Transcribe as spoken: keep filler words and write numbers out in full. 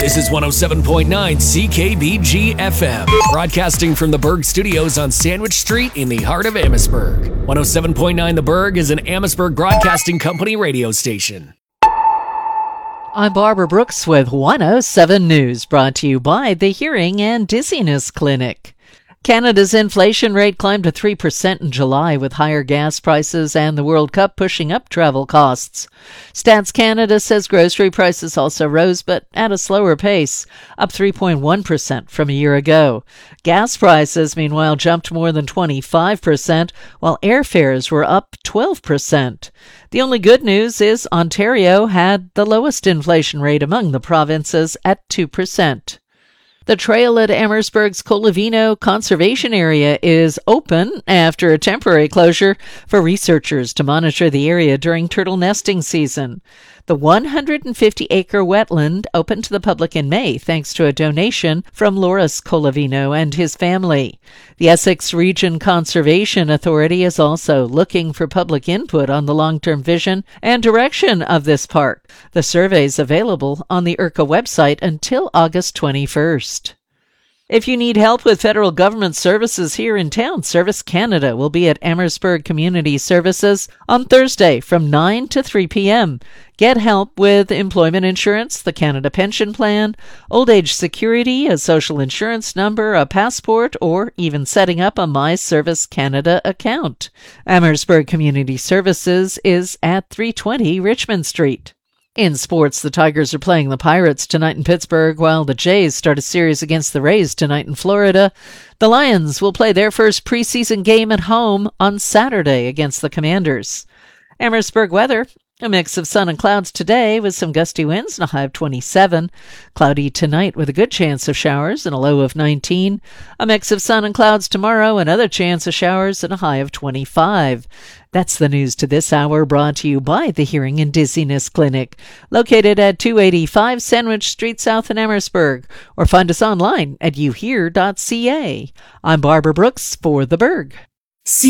This is one oh seven point nine C K B G F M, broadcasting from the Berg Studios on Sandwich Street in the heart of Amherstburg. one oh seven point nine The Berg is an Amherstburg Broadcasting Company radio station. I'm Barbara Brooks with one oh seven News, brought to you by the Hearing and Dizziness Clinic. Canada's inflation rate climbed to three percent in July, with higher gas prices and the World Cup pushing up travel costs. Stats Canada says grocery prices also rose, but at a slower pace, up three point one percent from a year ago. Gas prices, meanwhile, jumped more than twenty-five percent, while airfares were up twelve percent. The only good news is Ontario had the lowest inflation rate among the provinces at two percent. The trail at Amherstburg's Colavino Conservation Area is open after a temporary closure for researchers to monitor the area during turtle nesting season. The one hundred fifty acre wetland opened to the public in May thanks to a donation from Loris Colavino and his family. The Essex Region Conservation Authority is also looking for public input on the long-term vision and direction of this park. The survey is available on the I R C A website until August twenty-first. If you need help with federal government services here in town, Service Canada will be at Amherstburg Community Services on Thursday from nine to three p.m. Get help with employment insurance, the Canada Pension Plan, old age security, a social insurance number, a passport, or even setting up a My Service Canada account. Amherstburg Community Services is at three twenty Richmond Street. In sports, the Tigers are playing the Pirates tonight in Pittsburgh, while the Jays start a series against the Rays tonight in Florida. The Lions will play their first preseason game at home on Saturday against the Commanders. Amherstburg weather. A mix of sun and clouds today with some gusty winds and a high of twenty-seven. Cloudy tonight with a good chance of showers and a low of nineteen. A mix of sun and clouds tomorrow, another chance of showers and a high of twenty-five. That's the news to this hour, brought to you by the Hearing and Dizziness Clinic, located at two eighty-five Sandwich Street South in Amherstburg, or find us online at u hear dot c a. I'm Barbara Brooks for The Berg.